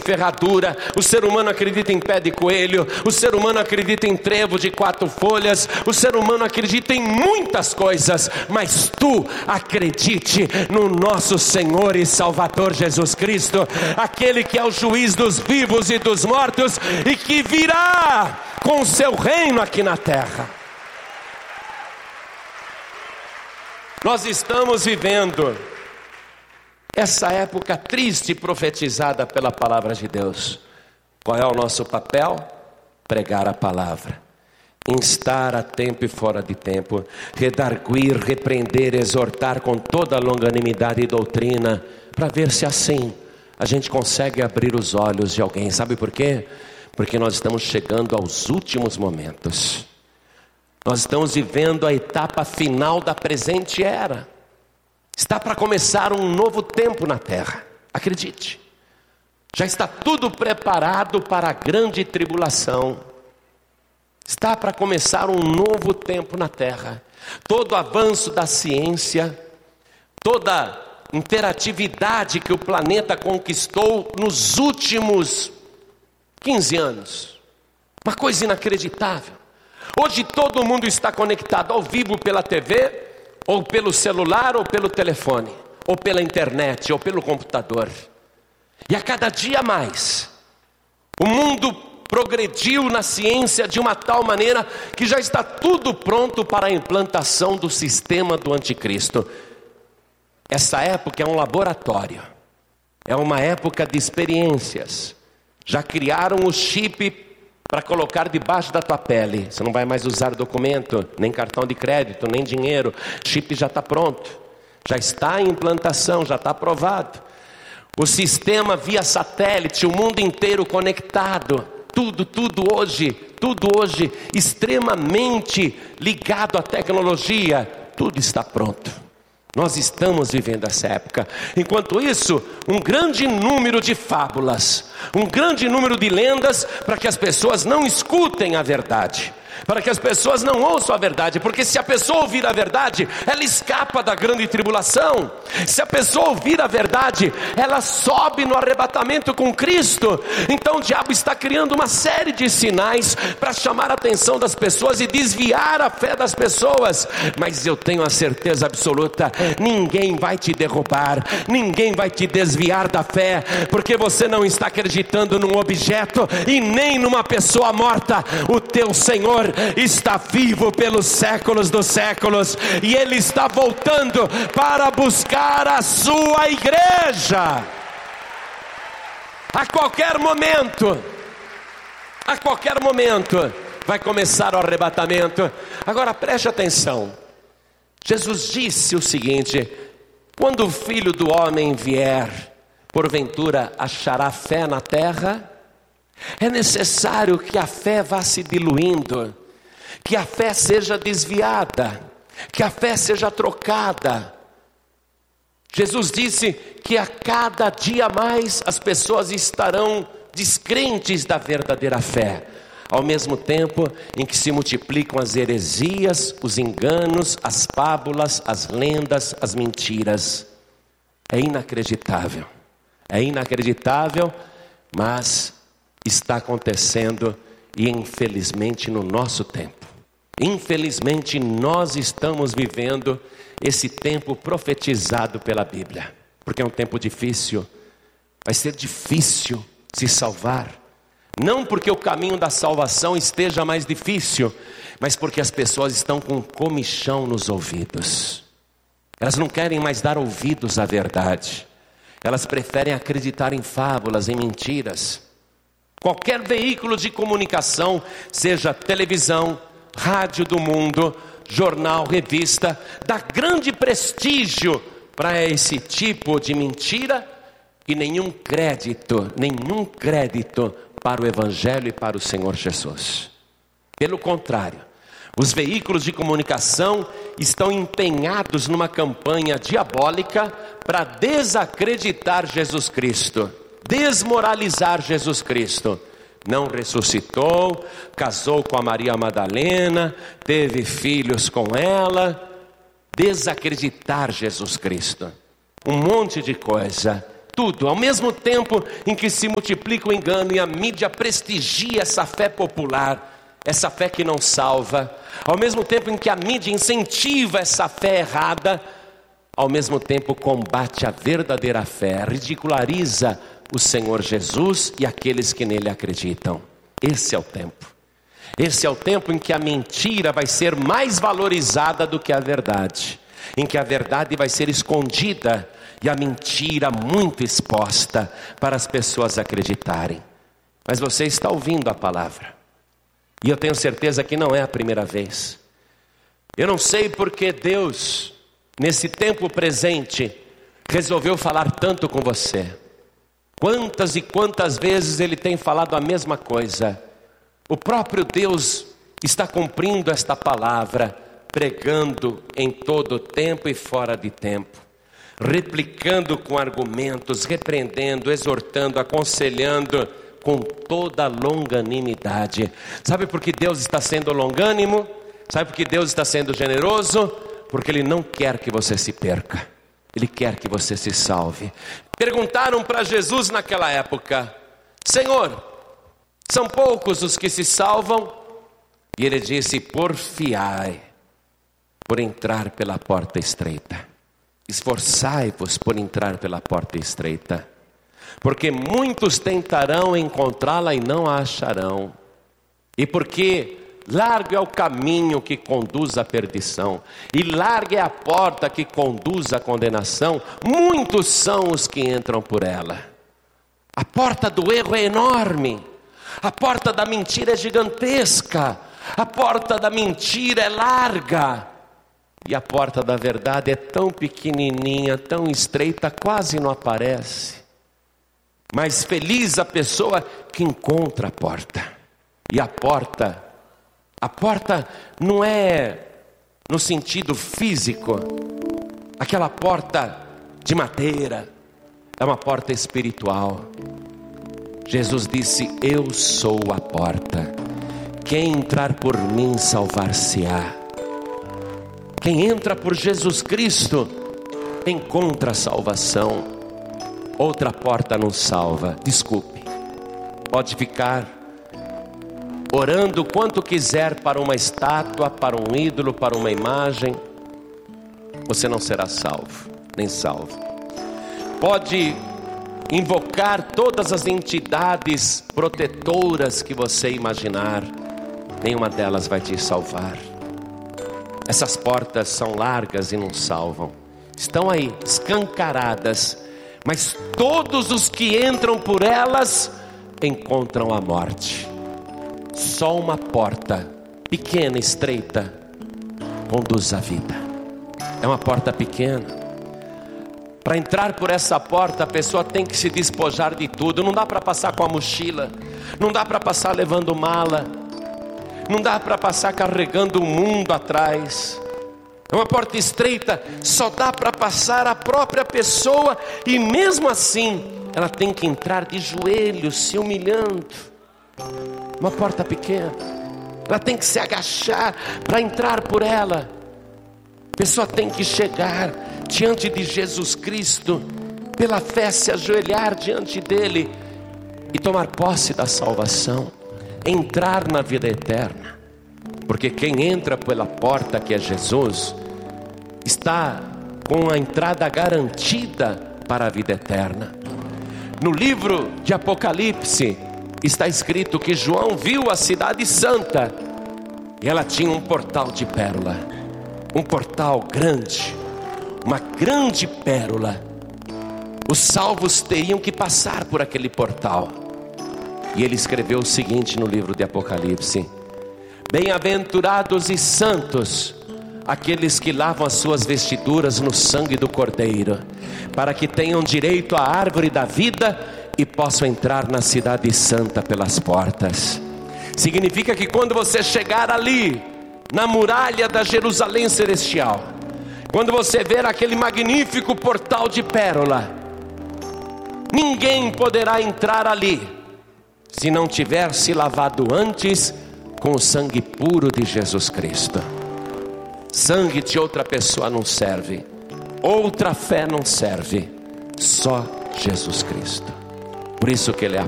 ferradura, o ser humano acredita em pé de coelho, o ser humano acredita em trevo de 4 folhas, o ser humano acredita em muitas coisas, mas tu acredite no nosso Senhor e Salvador Jesus Cristo, aquele que é o juiz dos vivos e dos mortos e que virá com o seu reino aqui na terra. Nós estamos vivendo essa época triste profetizada pela palavra de Deus. Qual é o nosso papel? Pregar a palavra, instar a tempo e fora de tempo, redarguir, repreender, exortar com toda a longanimidade e doutrina, para ver se assim a gente consegue abrir os olhos de alguém. Sabe por quê? Porque nós estamos chegando aos últimos momentos. Nós estamos vivendo a etapa final da presente era. Está para começar um novo tempo na terra, acredite. Já está tudo preparado para a grande tribulação. Está para começar um novo tempo na terra. Todo avanço da ciência, toda interatividade que o planeta conquistou nos últimos 15 anos. Uma coisa inacreditável. Hoje todo mundo está conectado ao vivo pela TV, ou pelo celular, ou pelo telefone, ou pela internet, ou pelo computador. E a cada dia mais, o mundo progrediu na ciência de uma tal maneira que já está tudo pronto para a implantação do sistema do anticristo. Essa época é um laboratório, é uma época de experiências. Já criaram o chip para colocar debaixo da tua pele. Você não vai mais usar documento, nem cartão de crédito, nem dinheiro. Chip já está pronto, já está em implantação, já está aprovado. O sistema via satélite, o mundo inteiro conectado. Tudo hoje extremamente ligado à tecnologia. Tudo está pronto. Nós estamos vivendo essa época. Enquanto isso, um grande número de fábulas, um grande número de lendas, para que as pessoas não escutem a verdade, para que as pessoas não ouçam a verdade, porque se a pessoa ouvir a verdade, ela escapa da grande tribulação. Se a pessoa ouvir a verdade, ela sobe no arrebatamento com Cristo. Então o diabo está criando uma série de sinais para chamar a atenção das pessoas e desviar a fé das pessoas. Mas eu tenho a certeza absoluta, ninguém vai te derrubar, ninguém vai te desviar da fé, porque você não está acreditando num objeto e nem numa pessoa morta. O teu Senhor está vivo pelos séculos dos séculos, e Ele está voltando para buscar a sua igreja. A qualquer momento vai começar o arrebatamento. Agora preste atenção, Jesus disse o seguinte: quando o Filho do Homem vier, porventura achará fé na terra? É necessário que a fé vá se diluindo, que a fé seja desviada, que a fé seja trocada. Jesus disse que a cada dia mais as pessoas estarão descrentes da verdadeira fé, ao mesmo tempo em que se multiplicam as heresias, os enganos, as fábulas, as lendas, as mentiras. É inacreditável, mas está acontecendo, e infelizmente no nosso tempo. Infelizmente nós estamos vivendo esse tempo profetizado pela Bíblia, porque é um tempo difícil. Vai ser difícil se salvar, não porque o caminho da salvação esteja mais difícil, mas porque as pessoas estão com comichão nos ouvidos. Elas não querem mais dar ouvidos à verdade, elas preferem acreditar em fábulas, em mentiras. Qualquer veículo de comunicação, seja televisão, rádio do mundo, jornal, revista, dá grande prestígio para esse tipo de mentira e nenhum crédito para o Evangelho e para o Senhor Jesus. Pelo contrário, os veículos de comunicação estão empenhados numa campanha diabólica para desacreditar Jesus Cristo, desmoralizar Jesus Cristo. Não ressuscitou, casou com a Maria Madalena, teve filhos com ela. Desacreditar Jesus Cristo. Um monte de coisa tudo. Ao mesmo tempo em que se multiplica o engano e a mídia prestigia essa fé popular, essa fé que não salva, ao mesmo tempo em que a mídia incentiva essa fé errada, ao mesmo tempo combate a verdadeira fé, ridiculariza o Senhor Jesus e aqueles que nele acreditam. Esse é o tempo. Esse é o tempo em que a mentira vai ser mais valorizada do que a verdade, em que a verdade vai ser escondida e a mentira muito exposta para as pessoas acreditarem. Mas você está ouvindo a palavra, e eu tenho certeza que não é a primeira vez. Eu não sei porque Deus, nesse tempo presente, resolveu falar tanto com você. Quantas e quantas vezes Ele tem falado a mesma coisa. O próprio Deus está cumprindo esta palavra, pregando em todo tempo e fora de tempo, replicando com argumentos, repreendendo, exortando, aconselhando com toda longanimidade. Sabe por que Deus está sendo longânimo? Sabe por que Deus está sendo generoso? Porque Ele não quer que você se perca, Ele quer que você se salve. Perguntaram para Jesus naquela época: Senhor, são poucos os que se salvam? E Ele disse: porfiai por entrar pela porta estreita. Esforçai-vos por entrar pela porta estreita, porque muitos tentarão encontrá-la e não a acharão. E porque largo é o caminho que conduz à perdição, e larga é a porta que conduz à condenação, muitos são os que entram por ela. A porta do erro é enorme, a porta da mentira é gigantesca, a porta da mentira é larga, e a porta da verdade é tão pequenininha, tão estreita, quase não aparece. Mas feliz a pessoa que encontra a porta. E a porta não é no sentido físico, aquela porta de madeira, é uma porta espiritual. Jesus disse: eu sou a porta, quem entrar por mim salvar-se-á. Quem entra por Jesus Cristo encontra salvação. Outra porta não salva. Desculpe, pode ficar orando quanto quiser para uma estátua, para um ídolo, para uma imagem, você não será salvo, nem salvo. Pode invocar todas as entidades protetoras que você imaginar, nenhuma delas vai te salvar. Essas portas são largas e não salvam, estão aí escancaradas, mas todos os que entram por elas encontram a morte. Só uma porta pequena, estreita, conduz à vida. É uma porta pequena. Para entrar por essa porta, a pessoa tem que se despojar de tudo. Não dá para passar com a mochila, não dá para passar levando mala, não dá para passar carregando o mundo atrás. É uma porta estreita, só dá para passar a própria pessoa, e mesmo assim ela tem que entrar de joelhos, se humilhando. Uma porta pequena, ela tem que se agachar para entrar por ela. A pessoa tem que chegar diante de Jesus Cristo, pela fé se ajoelhar diante dele e tomar posse da salvação, entrar na vida eterna. Porque quem entra pela porta, que é Jesus, está com a entrada garantida para a vida eterna. No livro de Apocalipse está escrito que João viu a cidade santa, e ela tinha um portal de pérola, um portal grande, uma grande pérola. Os salvos teriam que passar por aquele portal. E ele escreveu o seguinte no livro de Apocalipse: bem-aventurados e santos aqueles que lavam as suas vestiduras no sangue do Cordeiro, para que tenham direito à árvore da vida e possam entrar na cidade santa pelas portas. Significa que quando você chegar ali, na muralha da Jerusalém celestial, quando você ver aquele magnífico portal de pérola, ninguém poderá entrar ali se não tiver se lavado antes com o sangue puro de Jesus Cristo. Sangue de outra pessoa não serve, outra fé não serve, só Jesus Cristo. Por isso que Ele é a